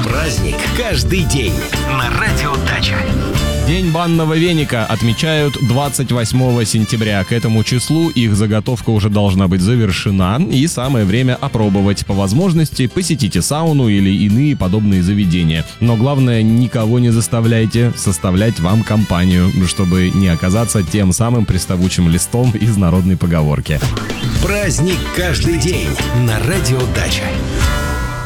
Праздник каждый день на Радио Дача. День банного веника отмечают 28 сентября. К этому числу их заготовка уже должна быть завершена, и самое время опробовать. По возможности посетите сауну или иные подобные заведения. Но главное, никого не заставляйте составлять вам компанию, чтобы не оказаться тем самым приставучим листом из народной поговорки. Праздник каждый день на Радио Дача.